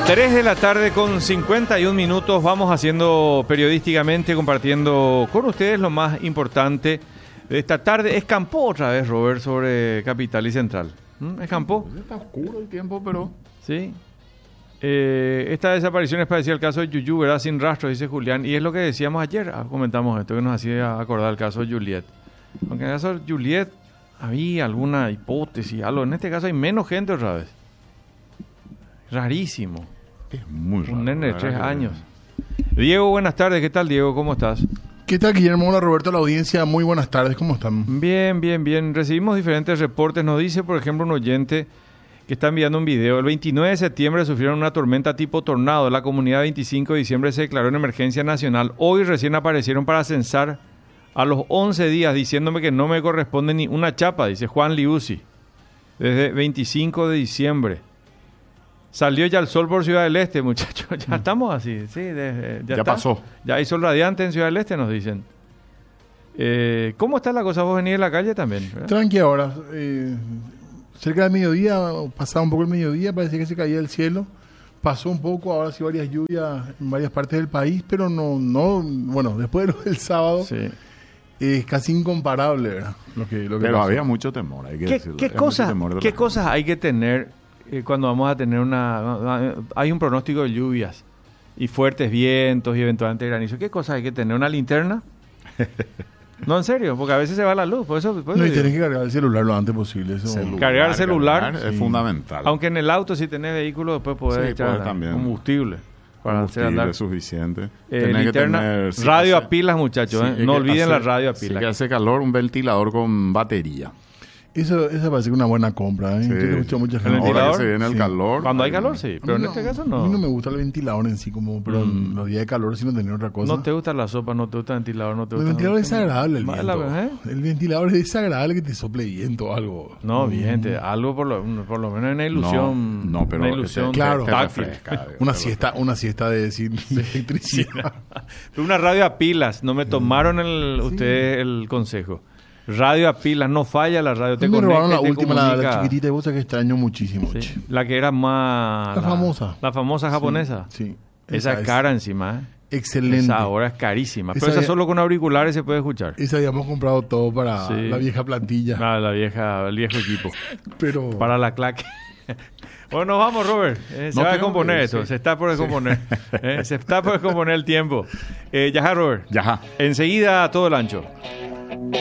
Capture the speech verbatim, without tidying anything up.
tres de la tarde con cincuenta y un minutos. Vamos haciendo periodísticamente, compartiendo con ustedes lo más importante de esta tarde. Escampó otra vez, Robert, sobre Capital y Central. ¿Mm? Escampó. Está oscuro el tiempo, pero... Sí. Eh, esta desaparición es parecida al caso de Yuyu, ¿verdad? Sin rastro, dice Julián. Y es lo que decíamos ayer. Ah, comentamos esto, que nos hacía acordar el caso de Juliet. Aunque en el caso de Juliet había alguna hipótesis, algo. En este caso hay menos gente otra vez. Rarísimo. Es muy raro. Un nene de tres años. Diego, buenas tardes. ¿Qué tal, Diego? ¿Cómo estás? ¿Qué tal, Guillermo? Hola, Roberto, la audiencia. Muy buenas tardes. ¿Cómo están? Bien, bien, bien. Recibimos diferentes reportes. Nos dice, por ejemplo, un oyente que está enviando un video. El veintinueve de septiembre sufrieron una tormenta tipo tornado. La comunidad veinticinco de diciembre se declaró en emergencia nacional. Hoy recién aparecieron para censar a los once días, diciéndome que no me corresponde ni una chapa, dice Juan Liuzzi. Desde veinticinco de diciembre. Salió ya el sol por Ciudad del Este, muchachos. Ya mm. estamos así, sí. De, ya ya está. pasó. Ya hay sol radiante en Ciudad del Este, nos dicen. Eh, ¿Cómo está la cosa? Vos venís de la calle también, ¿verdad? Tranqui ahora. Eh, cerca del mediodía, pasaba un poco el mediodía, parecía que se caía el cielo. Pasó un poco, ahora sí varias lluvias en varias partes del país, pero no, no bueno, después del sábado Sí. es casi incomparable, ¿verdad? Lo que, lo que Pero pasó. había mucho temor, hay que ¿Qué, decirlo. qué, Hay cosas, mucho temor de ¿qué la cosas hay que tener eh, cuando vamos a tener una... Hay un pronóstico de lluvias y fuertes vientos y eventualmente granizo. ¿Qué cosas hay que tener? ¿Una linterna? No, en serio, porque a veces se va la luz. Por eso, por eso No, y digo. tenés que cargar el celular lo antes posible. Eso. Celular, Cargar celular, cargar es sí. fundamental. Aunque en el auto, si tenés vehículo, después podés Sí, echar podés también. combustible para hacer Combustible andar. suficiente. Eh, Tenés que linterna, tener- sí, radio hace- a pilas, muchachos. sí, ¿eh? es No que olviden hace- la radio a sí, pilas. que hace calor, un ventilador con batería. Eso, eso parece una buena compra, ¿eh? Sí. Yo le escucho a mucha ¿El gente. ventilador? Ahora que se viene el Sí. calor. Cuando hay ahí- calor, sí. A Pero mí en este caso A mí no no. me gusta el ventilador en sí, como, pero Mm. en los días de calor si no tener otra cosa. No te gusta la sopa, no te gusta el ventilador, no te El gusta... ventilador es desagradable, el Ma- viento. la- ¿eh? El ventilador es desagradable que te sople viento o algo. No, Mm. bien, te- algo por lo, por lo menos una ilusión. No, no, pero una ilusión te- claro. te táctil. refresca, Una te siesta, una siesta de sin electricidad. Una radio a pilas, no me tomaron el, ustedes el consejo. Radio a pilas, no falla la radio, te me robaron la conecta y te última, la, la comunica. chiquitita de bolsa que extraño muchísimo. Sí, che. la que era más... La famosa. La famosa japonesa. Sí. Esa es cara encima, ¿eh? Excelente. Esa ahora es carísima. Esa Pero esa ya- solo con auriculares se puede escuchar. Esa habíamos comprado todo para Sí. la vieja plantilla. Ah, la vieja, el viejo equipo. Pero Para la claque. Bueno, nos vamos, Robert. Eh, se No va a tengo descomponer que- esto. sí. Se está por descomponer. Eh, se está por descomponer el tiempo. Eh, ya, Robert. Ya. Enseguida todo el ancho.